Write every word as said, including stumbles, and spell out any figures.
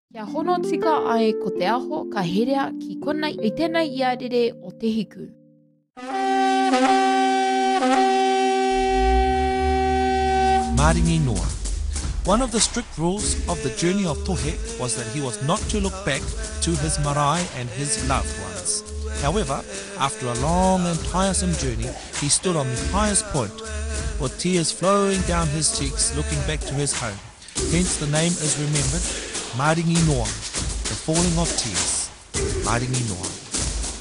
Kia hono tika ai ko te aho ka herea ki kona i tēnei ia rere o te hiku. Maringi Noa. One of the strict rules of the journey of Tohe was that he was not to look back to his marae and his loved ones. However, after a long and tiresome journey, he stood on the highest point, with tears flowing down his cheeks, looking back to his home. Hence the name is remembered, Maringi Noa, the falling of tears. Maringi Noa.